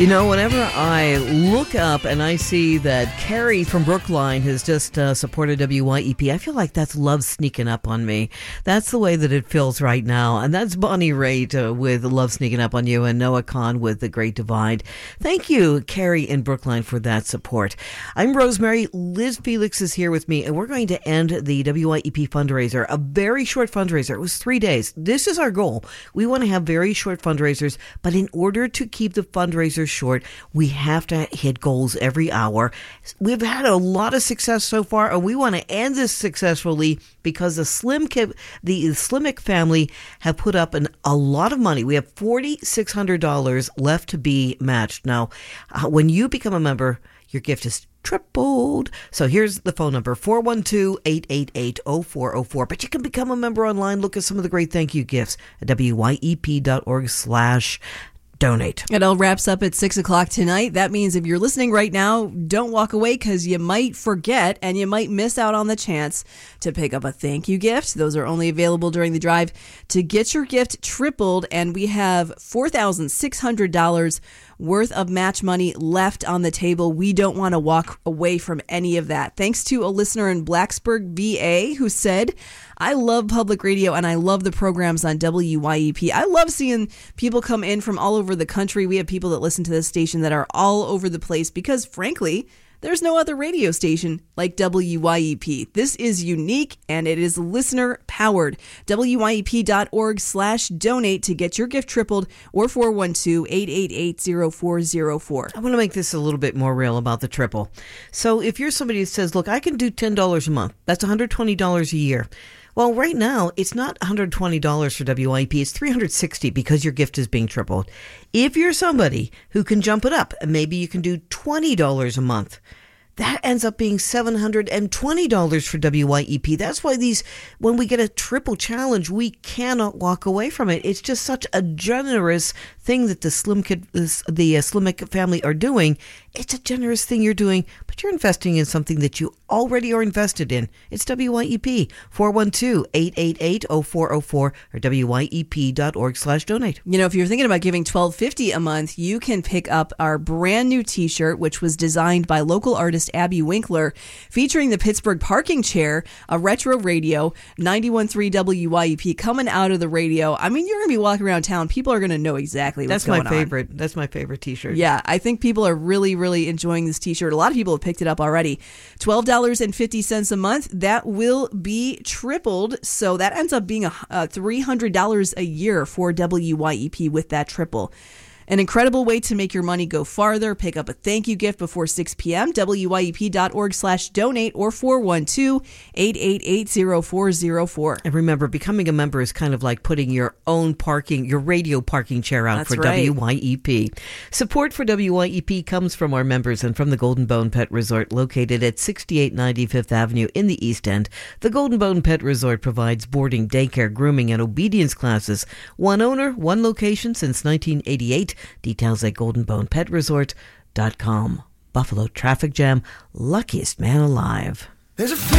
You know, whenever I look up and I see that Carrie from Brookline has just supported WYEP, I feel like that's love sneaking up on me. That's the way that it feels right now. And that's Bonnie Raitt with Love Sneaking Up on You and Noah Kahn with The Great Divide. Thank you, Carrie in Brookline, for that support. I'm Rosemary. Liz Felix is here with me, and we're going to end the WYEP fundraiser, a very short fundraiser. It was 3 days. This is our goal. We want to have very short fundraisers, but in order to keep the fundraiser short, we have to hit goals every hour. We've had a lot of success so far, and we want to end this successfully because the Slimek family have put up a lot of money. We have $4,600 left to be matched. Now, when you become a member, your gift is tripled. So here's the phone number, 412-888-0404. But you can become a member online. Look at some of the great thank you gifts at wyep.org/donate. It all wraps up at 6 o'clock tonight. That means if you're listening right now, don't walk away because you might forget and you might miss out on the chance to pick up a thank you gift. Those are only available during the drive. To get your gift tripled, and we have $4,600 worth of match money left on the table. We don't want to walk away from any of that. Thanks to a listener in Blacksburg, VA, who said, I love public radio and I love the programs on WYEP. I love seeing people come in from all over the country. We have people that listen to this station that are all over the place because, frankly, there's no other radio station like WYEP. This is unique and it is listener powered. WYEP.org/donate to get your gift tripled, or 412-888-0404. I want to make this a little bit more real about the triple. So if you're somebody who says, look, I can do $10 a month. That's $120 a year. Well, right now, it's not $120 for WYEP. It's $360 because your gift is being tripled. If you're somebody who can jump it up, and maybe you can do $20 a month, that ends up being $720 for WYEP. That's why when we get a triple challenge, we cannot walk away from it. It's just such a generous thing that the Slimek family are doing. It's a generous thing you're doing, but you're investing in something that you already are invested in. It's WYEP, 412-888-0404 or wyep.org/donate. You know, if you're thinking about giving $12.50 a month, you can pick up our brand new t-shirt, which was designed by local artist Abby Winkler, featuring the Pittsburgh parking chair, a retro radio, 91.3 WYEP coming out of the radio. I mean, you're going to be walking around town. People are going to know exactly what's going on. That's my favorite t-shirt. Yeah, I think people are really enjoying this t-shirt. A lot of people have picked it up already. $12.50 a month. That will be tripled. So that ends up being $300 a year for WYEP with that triple. An incredible way to make your money go farther. Pick up a thank you gift before 6 p.m. WYEP.org/donate or 412-888-0404. And remember, becoming a member is kind of like putting your radio parking chair out. That's for right. WYEP. Support for WYEP comes from our members and from the Golden Bone Pet Resort, located at 6890 Fifth Avenue in the East End. The Golden Bone Pet Resort provides boarding, daycare, grooming, and obedience classes. One owner, one location since 1988. Details at goldenbonePetResort.com. Buffalo traffic jam, luckiest man alive. There's a